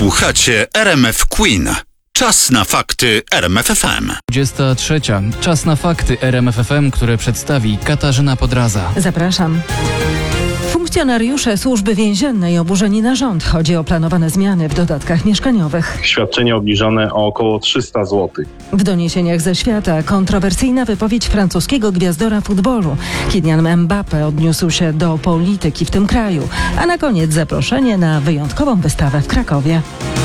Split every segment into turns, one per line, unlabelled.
Słuchacie RMF Queen. Czas na fakty RMF FM.
23. Czas na fakty RMF FM, które przedstawi Katarzyna Podraza.
Zapraszam. Funkcjonariusze Służby Więziennej oburzeni na rząd. Chodzi o planowane zmiany w dodatkach mieszkaniowych.
Świadczenie obniżone o około 300 zł.
W doniesieniach ze świata kontrowersyjna wypowiedź francuskiego gwiazdora futbolu. Kylian Mbappé odniósł się do polityki w tym kraju. A na koniec zaproszenie na wyjątkową wystawę w Krakowie.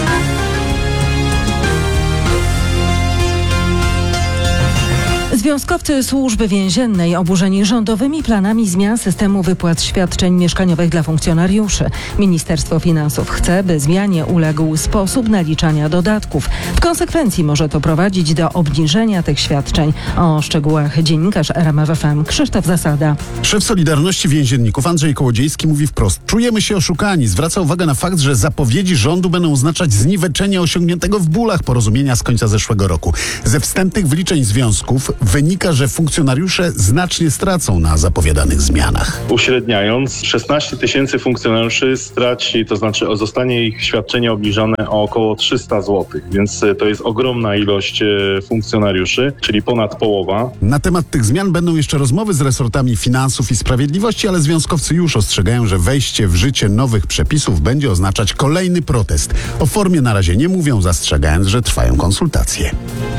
Związkowcy Służby Więziennej oburzeni rządowymi planami zmian systemu wypłat świadczeń mieszkaniowych dla funkcjonariuszy. Ministerstwo Finansów chce, by zmianie uległ sposób naliczania dodatków. W konsekwencji może to prowadzić do obniżenia tych świadczeń. O szczegółach dziennikarz RMF FM Krzysztof Zasada.
Szef Solidarności Więzienników Andrzej Kołodziejski mówi wprost: czujemy się oszukani. Zwraca uwagę na fakt, że zapowiedzi rządu będą oznaczać zniweczenie osiągniętego w bólach porozumienia z końca zeszłego roku. Ze wstępnych wyliczeń związków wynika, że funkcjonariusze znacznie stracą na zapowiadanych zmianach.
Uśredniając, 16 tysięcy funkcjonariuszy straci, to znaczy zostanie ich świadczenie obniżone o około 300 zł, więc to jest ogromna ilość funkcjonariuszy, czyli ponad połowa.
Na temat tych zmian będą jeszcze rozmowy z resortami finansów i sprawiedliwości, ale związkowcy już ostrzegają, że wejście w życie nowych przepisów będzie oznaczać kolejny protest. O formie na razie nie mówią, zastrzegając, że trwają konsultacje.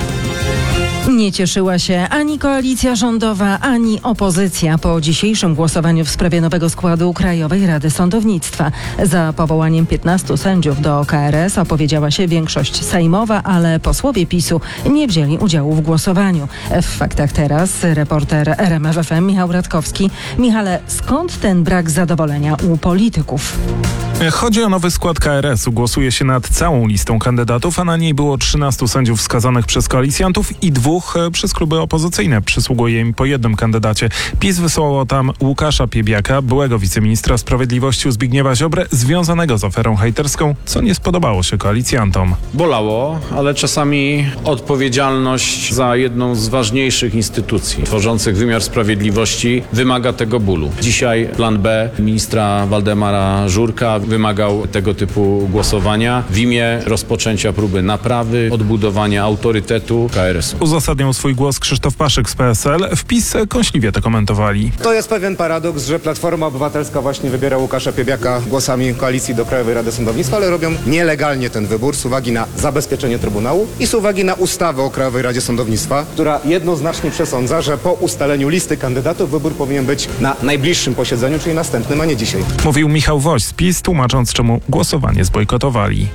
Nie cieszyła się ani koalicja rządowa, ani opozycja po dzisiejszym głosowaniu w sprawie nowego składu Krajowej Rady Sądownictwa. Za powołaniem 15 sędziów do KRS opowiedziała się większość sejmowa, ale posłowie PiS-u nie wzięli udziału w głosowaniu. W Faktach Teraz reporter RMF FM Michał Radkowski. Michale, skąd ten brak zadowolenia u polityków?
Chodzi o nowy skład KRS-u. Głosuje się nad całą listą kandydatów, a na niej było 13 sędziów wskazanych przez koalicjantów i 2 przez kluby opozycyjne. Przysługuje im po jednym kandydacie. PiS wysłało tam Łukasza Piebiaka, byłego wiceministra sprawiedliwości u Zbigniewa Ziobrę, związanego z aferą hejterską, co nie spodobało się koalicjantom.
Bolało, ale czasami odpowiedzialność za jedną z ważniejszych instytucji tworzących wymiar sprawiedliwości wymaga tego bólu. Dzisiaj plan B ministra Waldemara Żurka wymagał tego typu głosowania w imię rozpoczęcia próby naprawy, odbudowania autorytetu KRS-u.
Uzasadniał swój głos Krzysztof Paszyk z PSL. W PiS kąśliwie to komentowali.
To jest pewien paradoks, że Platforma Obywatelska właśnie wybiera Łukasza Piebiaka głosami koalicji do Krajowej Rady Sądownictwa, ale robią nielegalnie ten wybór z uwagi na zabezpieczenie Trybunału i z uwagi na ustawę o Krajowej Radzie Sądownictwa, która jednoznacznie przesądza, że po ustaleniu listy kandydatów wybór powinien być na najbliższym posiedzeniu, czyli następnym, a nie dzisiaj.
Mówił Michał Woś z PiS, tłumacząc, czemu głosowanie zbojkotowali.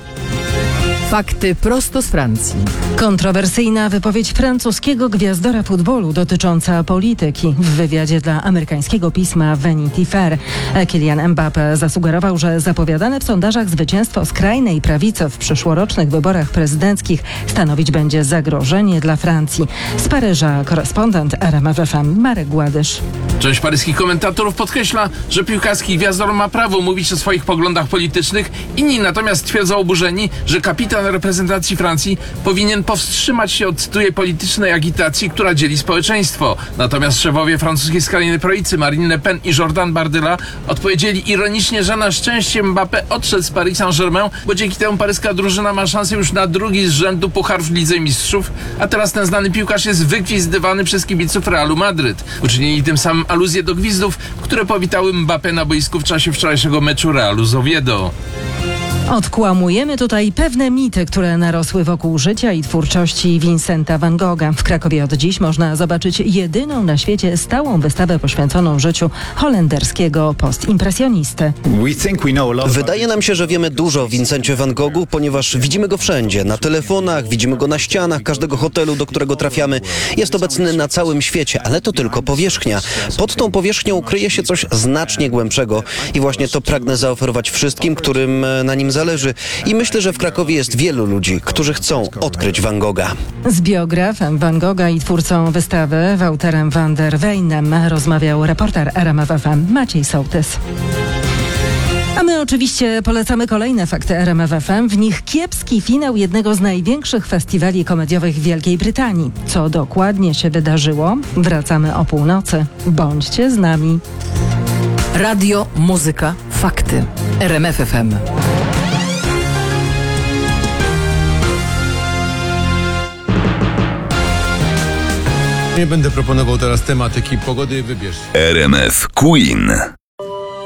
Fakty prosto z Francji.
Kontrowersyjna wypowiedź francuskiego gwiazdora futbolu dotycząca polityki. W wywiadzie dla amerykańskiego pisma Vanity Fair Kylian Mbappé zasugerował, że zapowiadane w sondażach zwycięstwo skrajnej prawicy w przyszłorocznych wyborach prezydenckich stanowić będzie zagrożenie dla Francji. Z Paryża korespondent RMF FM Marek Gładysz.
Część paryskich komentatorów podkreśla, że piłkarski gwiazdor ma prawo mówić o swoich poglądach politycznych. Inni natomiast twierdzą oburzeni, że kapitan reprezentacji Francji powinien powstrzymać się od, cytuję, politycznej agitacji, która dzieli społeczeństwo. Natomiast szefowie francuskiej skrajnej prawicy Marine Le Pen i Jordan Bardella odpowiedzieli ironicznie, że na szczęście Mbappé odszedł z Paris Saint-Germain, bo dzięki temu paryska drużyna ma szansę już na drugi z rzędu puchar w Lidze Mistrzów, a teraz ten znany piłkarz jest wygwizdywany przez kibiców Realu Madryt. Uczynili tym samym aluzję do gwizdów, które powitały Mbappé na boisku w czasie wczorajszego meczu Realu z Oviedo.
Odkłamujemy tutaj pewne mity, które narosły wokół życia i twórczości Vincenta van Gogha. W Krakowie od dziś można zobaczyć jedyną na świecie stałą wystawę poświęconą życiu holenderskiego postimpresjonisty.
Wydaje nam się, że wiemy dużo o Vincencie van Goghu, ponieważ widzimy go wszędzie. Na telefonach, widzimy go na ścianach każdego hotelu, do którego trafiamy. Jest obecny na całym świecie, ale to tylko powierzchnia. Pod tą powierzchnią kryje się coś znacznie głębszego i właśnie to pragnę zaoferować wszystkim, którym na nim zależy. I myślę, że w Krakowie jest wielu ludzi, którzy chcą odkryć Van Gogha.
Z biografem Van Gogha i twórcą wystawy Wouterem van der Weynem rozmawiał reporter RMF FM Maciej Sołtys. A my oczywiście polecamy kolejne fakty RMF FM. W nich kiepski finał jednego z największych festiwali komediowych w Wielkiej Brytanii. Co dokładnie się wydarzyło? Wracamy o północy. Bądźcie z nami.
Radio, muzyka, fakty. RMF FM.
Nie będę proponował teraz tematyki pogody, wybierz.
RMF Queen.